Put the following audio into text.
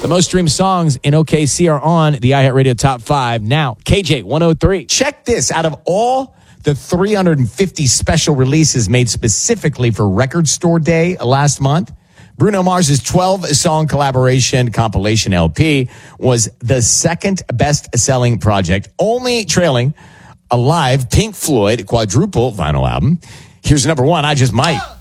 The most streamed songs in OKC are on the iHeartRadio Top 5 now. KJ 103. Check this. Out of all the 350 special releases made specifically for Record Store Day last month, Bruno Mars' 12-song collaboration compilation LP was the second best-selling project, only trailing a live Pink Floyd quadruple vinyl album. Here's number one, I Just Might.